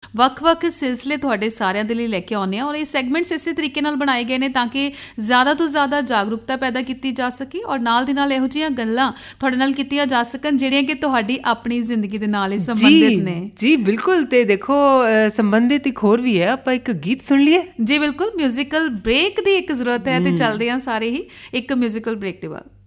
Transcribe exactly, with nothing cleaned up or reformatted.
ਵੱਖ-ਵੱਖ ਸਿਲਸਿਲੇ ਤੁਹਾਡੇ ਸਾਰਿਆਂ ਦੇ ਲਈ ਲੈ ਕੇ ਆਉਂਦੇ ਹਾਂ ਔਰ ਇਹ ਸੈਗਮੈਂਟਸ ਇਸੇ ਤਰੀਕੇ ਨਾਲ ਬਣਾਏ ਗਏ ਨੇ ਤਾਂ ਕਿ ਜ਼ਿਆਦਾ ਤੋਂ ਜ਼ਿਆਦਾ ਜਾਗਰੂਕਤਾ ਪੈਦਾ ਕੀਤੀ ਜਾ ਸਕੇ ਔਰ ਨਾਲ ਦੀ ਨਾਲ ਇਹੋ ਜਿਹੀਆਂ ਗੱਲਾਂ ਤੁਹਾਡੇ ਨਾਲ ਕੀਤੀਆਂ ਜਾ ਸਕਣ ਜਿਹੜੀਆਂ ਕਿ ਤੁਹਾਡੀ ਆਪਣੀ ਜ਼ਿੰਦਗੀ ਦੇ ਨਾਲ ਹੀ ਸੰਬੰਧਿਤ ਨੇ। ਜੀ ਬਿਲਕੁਲ। ਤੇ ਦੇਖੋ ਸੰਬੰਧਿਤ ਇੱਕ ਹੋਰ ਵੀ ਹੈ, ਆਪਾਂ ਇੱਕ ਗੀਤ ਸੁਣ ਲਈਏ। ਜੀ ਬਿਲਕੁਲ, ਮਿਊਜ਼ੀਕਲ ਬ੍ਰੇਕ ਦੀ ਇੱਕ ਜ਼ਰੂਰਤ ਹੈ ਤੇ ਚੱਲਦੇ ਹਾਂ ਸਾਰੇ ਹੀ ਇੱਕ ਮਿਊਜ਼ੀਕਲ ਬ੍ਰੇਕ ਦੇ ਬਾਅਦ।